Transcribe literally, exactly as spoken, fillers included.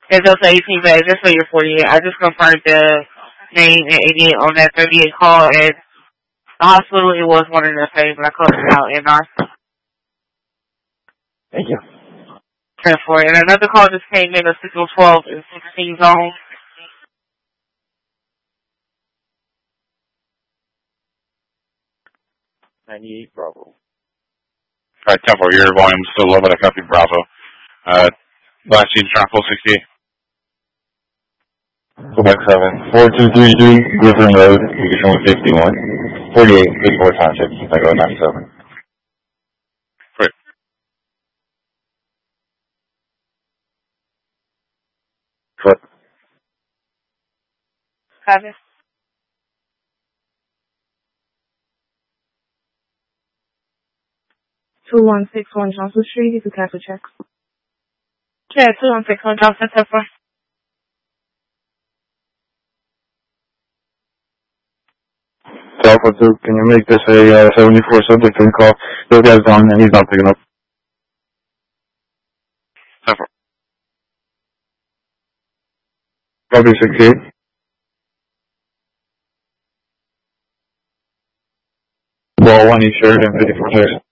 It's also eighteen bags. Just for your forty-eight. I just confirmed the name and eighty-eight on that thirty-eight call, and the hospital, it was one of their phase, but I closed it out in our. Thank you. ten four. And another call just came in, a signal twelve and sixteen zone. ninety-eight Bravo. Alright, ten four, your volume's still low, but I copy Bravo. Uh, last team, Triangle sixty-eight. Quebec seven, four two three three, Griffin Road, Eagle fifty-one, forty-eight, Bigmore Township, Echo ninety-seven. Great. Correct. Copy. two one six one Johnson Street, you can cancel checks. Yeah, two one six one Johnson, ten four. Alpha two, can you make this a uh, seventy-four subject to call? This guy's gone and he's not picking up. ten four. Copy sixty-eight. Ball one, East Sheridan, fifty-four six.